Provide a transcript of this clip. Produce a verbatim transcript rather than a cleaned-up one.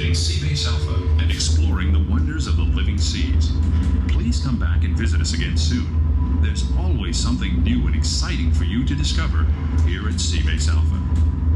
Studying Seabase Alpha and exploring the wonders of the living seas. Please come back and visit us again soon. There's always something new and exciting for you to discover here at Seabase Alpha.